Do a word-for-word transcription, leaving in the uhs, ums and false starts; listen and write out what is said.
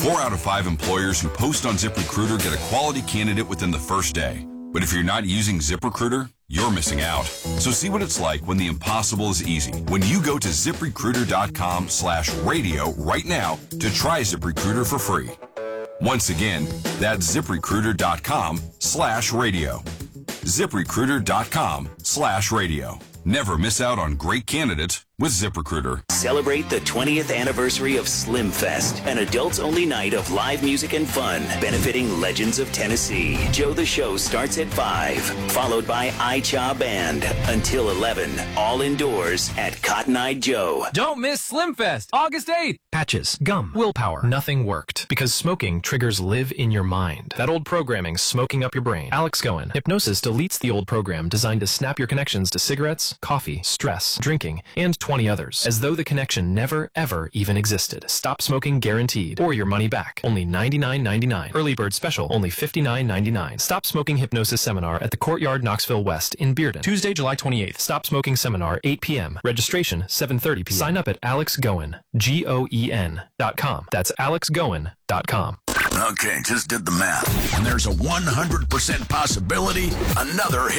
Four out of five employers who post on ZipRecruiter get a quality candidate within the first day. But if you're not using ZipRecruiter, you're missing out. So see what it's like when the impossible is easy. When you go to ZipRecruiter.com slash radio right now to try ZipRecruiter for free. Once again, that's ZipRecruiter.com slash radio. ZipRecruiter.com slash radio. Never miss out on great candidates with ZipRecruiter. Celebrate the twentieth anniversary of Slim Fest, an adults-only night of live music and fun, benefiting legends of Tennessee. Joe the Show starts at five, followed by I-Cha Band until eleven, all indoors at Cotton Eye Joe. Don't miss Slim Fest, August eighth. Patches, gum, willpower, nothing worked. Because smoking triggers live in your mind. That old programming smoking up your brain. Alex Goen. Hypnosis deletes the old program designed to snap your connections to cigarettes, coffee, stress, drinking, and twenty others, as though the connection never, ever even existed. Stop smoking guaranteed, or your money back. Only ninety-nine ninety-nine. Early bird special, only fifty-nine ninety-nine. Stop Smoking Hypnosis Seminar at the Courtyard Knoxville West in Bearden. Tuesday, July twenty-eighth. Stop Smoking Seminar, eight p.m. Registration, seven thirty p.m. Sign up at Alex Goen, G O E N dot com. That's alex goen dot com. Okay, just did the math. And there's a one hundred percent possibility another hit